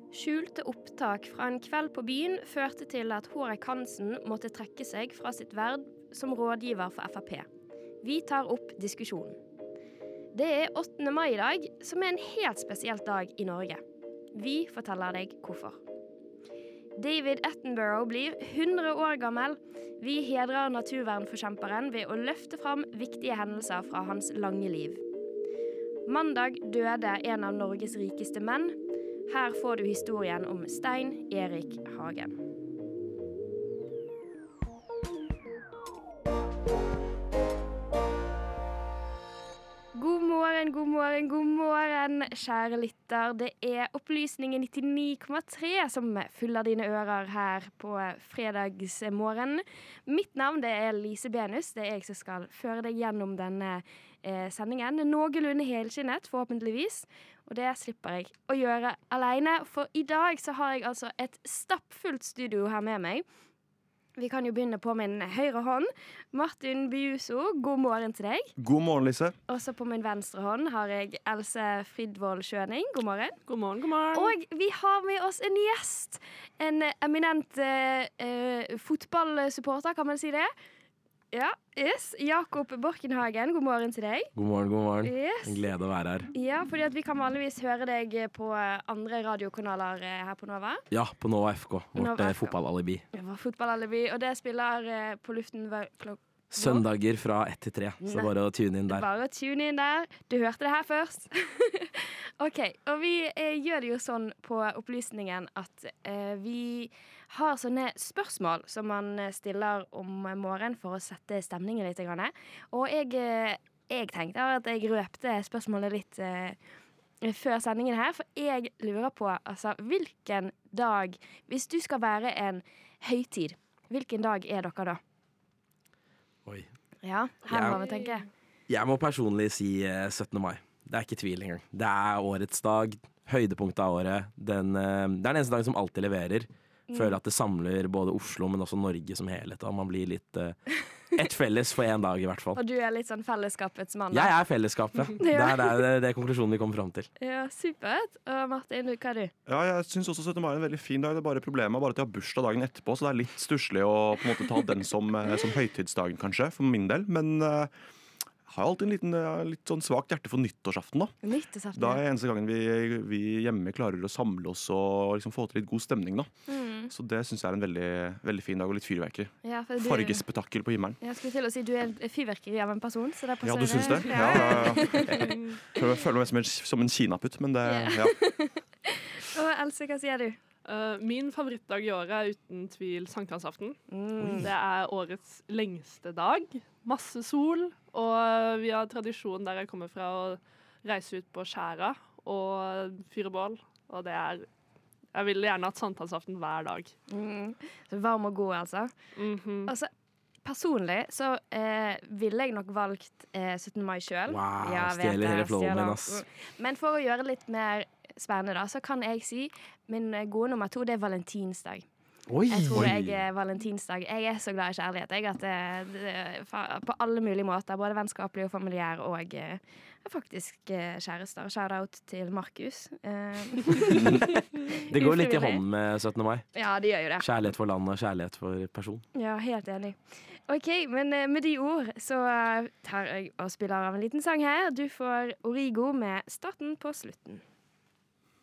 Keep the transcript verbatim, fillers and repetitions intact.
Skjulte opptak fra en kveld på byen førte til at Hårek Hansen måtte trekke seg fra sitt verv som rådgiver for F R P. Vi tar opp diskusjonen. Det er åttende mai i dag, som er en helt spesiell dag i Norge. Vi forteller deg hvorfor. David Attenborough blir hundre år gammel. Vi hedrer naturvernforkjemperen ved å løfte fram viktige hendelser fra hans lange liv. Mandag døde en av Norges rikeste menn. Her får du historien om Stein Erik Hagen. God morgen, god morgen, god morgen, kjære lytter. Det er opplysningen nittini komma tre som fyller dine ører her på fredagsmorgen. Mitt navn det er Lise Benus. Det er jeg som skal føre deg gjennom denne eh, sendingen. Noenlunde helskinnet, forhåpentligvis. Og det slipper jeg å gjøre alene. For i dag så har jeg altså et stappfullt studio her med meg. Vi kan jo begynne på min høyre hånd. Martin Biuso, god morgen til deg. God morgen, Lise. Også på min venstre hånd har jeg Else Fridvold Schøning. God morgen. God morgen, god morgen. Og vi har med oss en gjest. En eminent eh, eh, fotballsupporter, kan man si det? Ja, yes. Jakob Borkenhagen, god morgen til deg. God morgen, god morgen. Yes. En glede å være her. Ja, fordi at vi kan vanligvis høre deg på andre radiokanaler her på Nova. Ja, på Nova F K, vårt Nova eh, F K. fotballalibi. Det var fotballalibi, og det spiller eh, på luften hver klokka. Søndager fra ett til tre, så Nei. bare å tune inn der. Bare å tune inn der. Du hørte det her først. Ok, og vi eh, gjør det jo sånn på opplysningen at eh, vi har sånne spørsmål som man stiller om morgenen for å sette stemningen litt grann. Og jeg, eh, jeg tenkte at jeg røpte spørsmålet litt eh, før sendingen her, for jeg lurer på, altså, hvilken dag, hvis du skal være en høytid, hvilken dag er dere da? Oi. Ja, her Ja. må vi tenke. Jeg må personlig si eh, syttende mai. Det er ikke tvil engang. Det er årets dag, høydepunktet av året. Den, eh, det er den eneste dagen som alltid leverer. Føler at det samler både Oslo, men også Norge som helhet. Og man blir litt eh, ett felles for en dag i hvert fall. Og du er litt sånn fellesskapets mann da? Jeg er fellesskapet. Det er det, det, det er konklusjonen vi kommer fram til. Ja, supert. Og Martin, hva er du? Ja, jeg synes også syttende mai er en veldig fin dag. Det er bare problemet er bare at jeg har bursdag dagen etterpå, så det er litt stusslig å på en måte ta den som, eh, som høytidsdagen, kanskje, for min del. Men eh, jeg har alltid en liten, eh, litt sånn svagt hjerte for nyttårsaften, da. Nyttårsaften. Da er eneste gangen vi, vi hjemme klarer å samle oss og liksom få til litt god stemning, da. Mm. Så det synes jeg er en veldig, veldig fin dag, og litt fyrverkeri. Ja, for du, Fargespetakkel på himmelen. Jeg skulle til å si du er en fyrverkeri av en person, så det passer. Ja, du synes det? Ja, ja, ja. Jeg føler meg som en, som en kinaputt, men det, ja. Og Else, hva sier du? Uh, min favorittdag i året er uten tvil sankthansaften. Mm. Det er årets lengste dag. Masse sol, og vi har tradisjon der jeg kommer fra å reise ut på skjæra og fyre bål, og det er jeg vil gjerne hatt sankthansaften hver dag. Mm. Så varm og god, altså. Mm-hmm. Altså, personlig så eh, ville jeg nok valgt eh, syttende mai selv. Wow, Ja, vet stjeler det, hele flowen stjeler. min, ass. Men for å gjøre det litt mer spennende da, så kan jeg si min gode nummer to, det er valentinsdag. Oi! Jeg tror jeg er valentinsdag. Jeg er så glad i kjærlighet. Jeg, at det, det, på alle mulige måter, både vennskapelig og familiær, og eh, faktisk eh, kjærester. Shout-out til Markus. Eh, Det går litt i ufrivillig. hånd med syttende mai. Ja, det gjør jo det. Kjærlighet for land og kjærlighet for person. Ja, helt enig. Ok, men eh, med de ord så eh, tar jeg og spiller av en liten sang her. Du får Origo med starten på slutten.